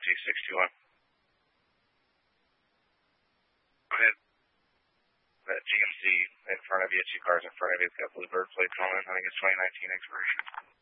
621. Go ahead. That GMC in front of you, 2 cars in front of you, it's got Bluebird plates on it. I think it's 2019 expiration.